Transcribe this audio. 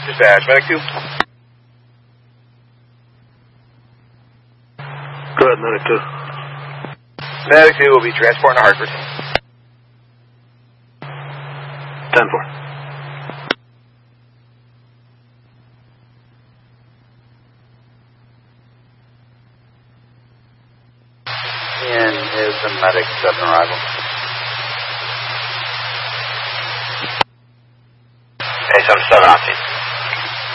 Dispatch, Medic 2. Go ahead, Medic 2. Medic 2 will be transporting to Hartford. 10-4. Ian is the Medic 7 arrival. Okay, 7 on scene.